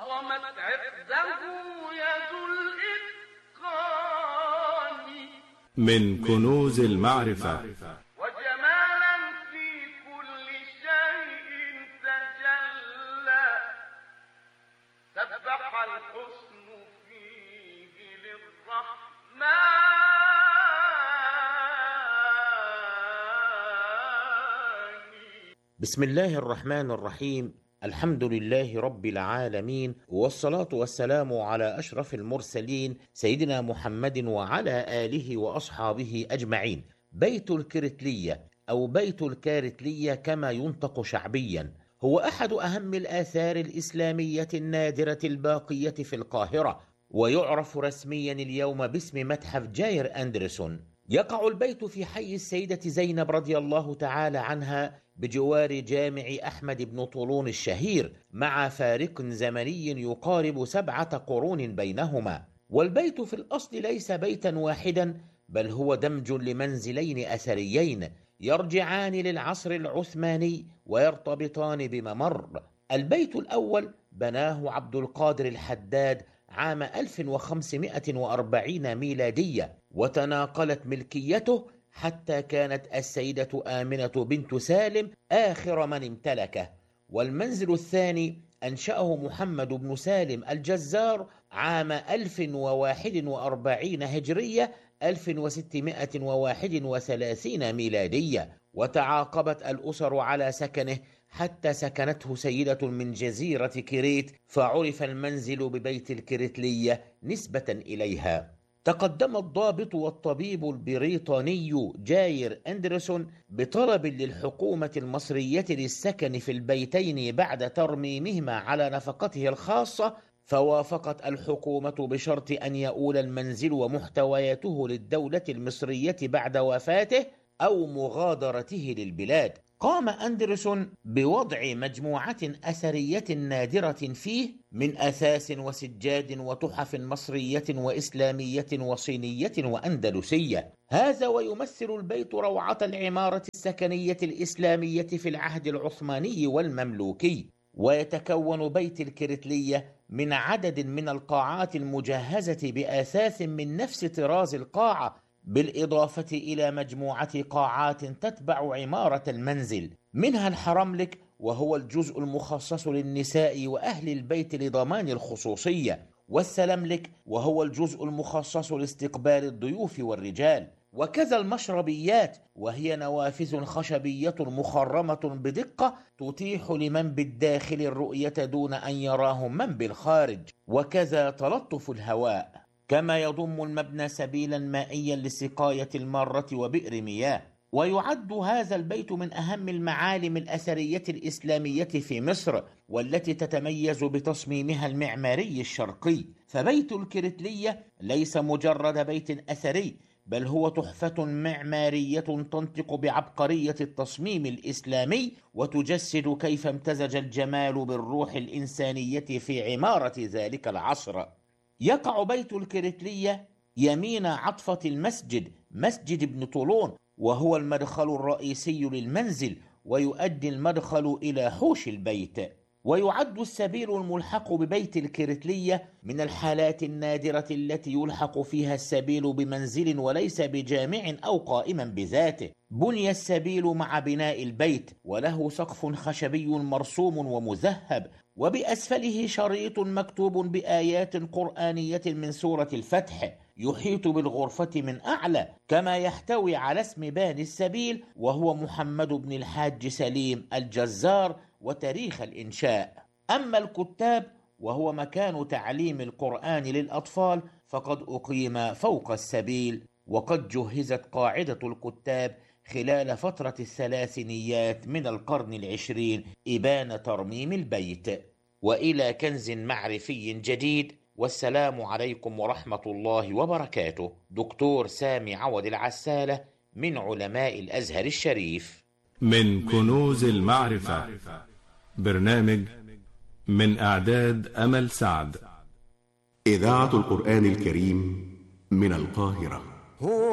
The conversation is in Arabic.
وأضمت عقده يد الإتقان من كنوز المعرفة وجمالا في كل شيء تجلى سبح الحسن فيه للرحمن. بسم الله الرحمن الرحيم. الحمد لله رب العالمين، والصلاة والسلام على أشرف المرسلين سيدنا محمد وعلى آله وأصحابه أجمعين. بيت الكرتلية أو بيت الكارتلية كما ينطق شعبيا هو أحد أهم الآثار الإسلامية النادرة الباقية في القاهرة، ويعرف رسميا اليوم باسم متحف جاير أندرسون. يقع البيت في حي السيدة زينب رضي الله تعالى عنها بجوار جامع أحمد بن طولون الشهير، مع فارق زمني يقارب 7 قرون بينهما. والبيت في الأصل ليس بيتا واحدا، بل هو دمج لمنزلين أثريين يرجعان للعصر العثماني ويرتبطان بممر. البيت الأول بناه عبد القادر الحداد عام 1540 ميلادية، وتناقلت ملكيته حتى كانت السيدة آمنة بنت سالم آخر من امتلكه. والمنزل الثاني أنشأه محمد بن سالم الجزار عام 1041 هجرية 1631 ميلادية، وتعاقبت الأسر على سكنه حتى سكنته سيدة من جزيرة كريت، فعرف المنزل ببيت الكرتلية نسبة إليها. تقدم الضابط والطبيب البريطاني جاير أندرسون بطلب للحكومة المصرية للسكن في البيتين بعد ترميمهما على نفقته الخاصة، فوافقت الحكومة بشرط أن يؤول المنزل ومحتوياته للدولة المصرية بعد وفاته أو مغادرته للبلاد. قام أندرسون بوضع مجموعة أثرية نادرة فيه من أثاث وسجاد وتحف مصرية وإسلامية وصينية وأندلسية. هذا ويمثل البيت روعة العمارة السكنية الإسلامية في العهد العثماني والمملوكي. ويتكون بيت الكرتلية من عدد من القاعات المجهزة بأثاث من نفس طراز القاعة، بالإضافة إلى مجموعة قاعات تتبع عمارة المنزل، منها الحرملك وهو الجزء المخصص للنساء وأهل البيت لضمان الخصوصية، والسلملك وهو الجزء المخصص لاستقبال الضيوف والرجال، وكذا المشربيات وهي نوافذ خشبية مخرمة بدقة تتيح لمن بالداخل الرؤية دون أن يراه من بالخارج، وكذا تلطف الهواء. كما يضم المبنى سبيلا مائيا لسقاية المارة وبئر مياه. ويعد هذا البيت من أهم المعالم الأثرية الإسلامية في مصر، والتي تتميز بتصميمها المعماري الشرقي. فبيت الكرتلية ليس مجرد بيت أثري، بل هو تحفة معمارية تنطق بعبقرية التصميم الإسلامي، وتجسد كيف امتزج الجمال بالروح الإنسانية في عمارة ذلك العصر. يقع بيت الكرتلية يمين عطفة المسجد، مسجد ابن طولون، وهو المدخل الرئيسي للمنزل، ويؤدي المدخل إلى حوش البيت. ويعد السبيل الملحق ببيت الكرتلية من الحالات النادرة التي يلحق فيها السبيل بمنزل وليس بجامع أو قائما بذاته. بني السبيل مع بناء البيت، وله سقف خشبي مرسوم ومذهب، وبأسفله شريط مكتوب بآيات قرآنية من سورة الفتح يحيط بالغرفة من أعلى، كما يحتوي على اسم باني السبيل وهو محمد بن الحاج سليم الجزار وتاريخ الإنشاء. أما الكتاب وهو مكان تعليم القرآن للأطفال فقد أقيم فوق السبيل، وقد جهزت قاعدة الكتاب خلال فترة الثلاثينيات من القرن العشرين إبان ترميم البيت. وإلى كنز معرفي جديد، والسلام عليكم ورحمة الله وبركاته. دكتور سامي عوض العسالة من علماء الأزهر الشريف. من كنوز المعرفة، برنامج من إعداد أمل سعد. إذاعة القرآن الكريم من القاهرة.